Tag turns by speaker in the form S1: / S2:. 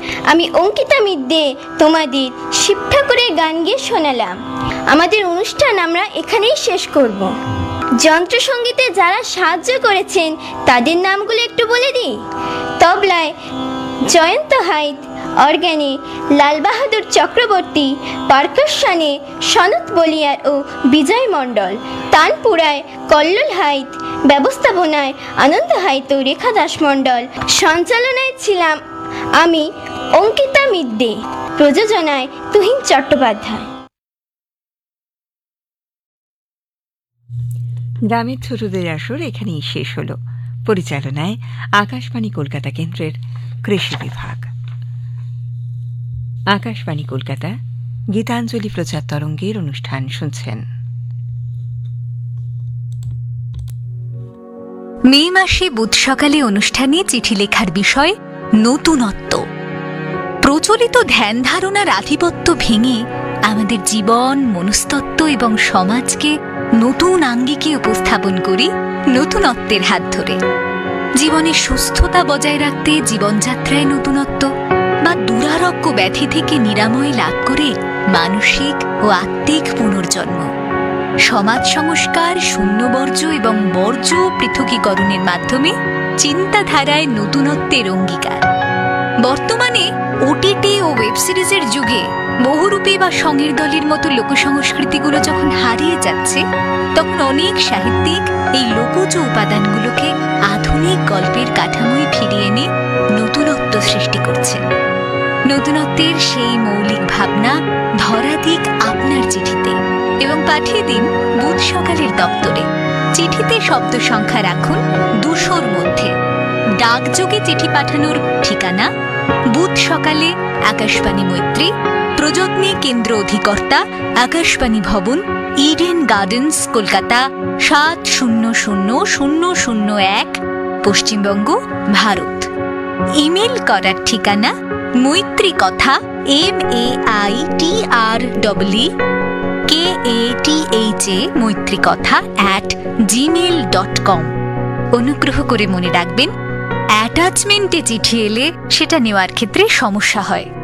S1: আমি অঙ্কিতা মিদ্দে তোমাদের শিব ঠাকুরের গান গিয়ে শোনালাম। আমাদের অনুষ্ঠান আমরা এখানেই শেষ করব। যন্ত্রসঙ্গীতে যারা সাহায্য করেছেন তাদের নামগুলো একটু বলে দিই। তবলায় জয়ন্ত হাইত, অর্গানে লাল বাহাদুর চক্রবর্তী, পারকাশনে সনত বলিয়ার ও বিজয় মণ্ডল, তানপুরায় কল্লোল হাইত, ব্যবস্থাপনায় আনন্দ হাইত ও রেখা দাস মণ্ডল, সঞ্চালনায় ছিলাম আমি অঙ্কিতা মিদ্দে, প্রযোজনায় তুহিন চট্টোপাধ্যায়।
S2: গ্রামের ছোটদের আসর এখানেই শেষ হলো। পরিচালনায় আকাশবাণী কলকাতা কেন্দ্রের কৃষি বিভাগ। আকাশবাণী কলকাতা গীতাঞ্জলি প্রচার তরঙ্গের অনুষ্ঠান শুনছেন।
S3: মে মাসে বুধ সকালে অনুষ্ঠানে চিঠি লেখার বিষয় নতুনত্ব। প্রচলিত ধ্যান ধারণার আধিপত্য ভেঙে আমাদের জীবন, মনস্তত্ত্ব এবং সমাজকে নতুন আঙ্গিকে উপস্থাপন করি নতুনত্বের হাত ধরে। জীবনে সুস্থতা বজায় রাখতে জীবনযাত্রায় নতুনত্ব বা দুরারোগ্য ব্যাধি থেকে নিরাময় লাভ করে মানসিক ও আত্মিক পুনর্জন্ম। সমাজ সংস্কার, শূন্যবর্জ্য এবং বর্জ্য পৃথকীকরণের মাধ্যমে চিন্তাধারায় নতুনত্বের অঙ্গীকার। বর্তমানে ওটিটি ও ওয়েব সিরিজের যুগে বহুরূপী বা সঙ্গীর দলের মতো লোকসংস্কৃতিগুলো যখন হারিয়ে যাচ্ছে, তখন অনেক সাহিত্যিক এই লোকজ উপাদানগুলোকে আধুনিক গল্পের কাঠামোয় ফিরিয়ে এনে নতুনত্ব সৃষ্টি করছেন। নতুনত্বের সেই মৌলিক ভাবনা ধরা দিক আপনার চিঠিতে এবং পাঠিয়ে দিন বুধ সকালের দপ্তরে। চিঠিতে শব্দ সংখ্যা রাখুন 200-র মধ্যে। ডাকযোগে চিঠি পাঠানোর ঠিকানা বুধ সকালে, আকাশবাণী মৈত্রী, প্রযত্নে কেন্দ্র অধিকর্তা, আকাশবাণী ভবন, Eden gardens, Kolkata 700001, Paschimbanga, Bharat. Email করার ঠিকানা মৈত্রীকথা MAITREEKATHA মৈত্রীকথা@gmail.com। অনুগ্রহ করে মনে রাখবেন, অ্যাটাচমেন্টে চিঠি এলে সেটা নেওয়ার ক্ষেত্রে সমস্যা হয়।